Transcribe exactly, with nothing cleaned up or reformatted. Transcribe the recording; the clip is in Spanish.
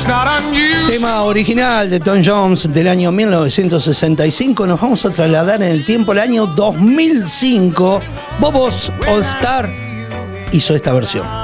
Tema original de Tom Jones del año mil novecientos sesenta y cinco. Nos vamos a trasladar en el tiempo al año dos mil cinco. Bobos All Star hizo esta versión.